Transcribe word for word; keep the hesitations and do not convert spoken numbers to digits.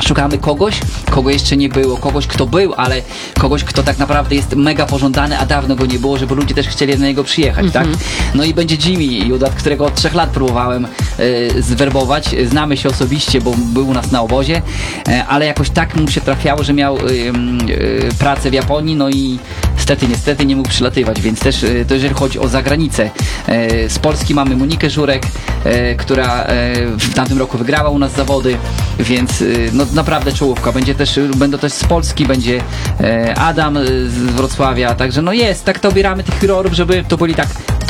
szukamy kogoś, kogo jeszcze nie było, kogoś, kto był, ale kogoś, kto tak naprawdę jest mega pożądany, a dawno go nie było, żeby ludzie też chcieli na niego przyjechać, mm-hmm. tak? No i będzie Jimmy Judat, którego od trzech lat próbowałem e, zwerbować. Znamy się osobiście, bo był u nas na obozie, e, ale jakoś tak mu się trafiało, że miał e, e, pracę w Japonii, no i niestety, niestety nie mógł przylatywać, więc też e, to jeżeli chodzi o zagranicę. E, z Polski mamy Monikę Żurek, e, która e, w tamtym roku wygrała u nas zawody, więc e, no naprawdę czołówka. Będzie też, będą też z Polski, będzie e, Adam z Wrocławia, także no jest, tak to obieramy tych jurorów, żeby to byli tak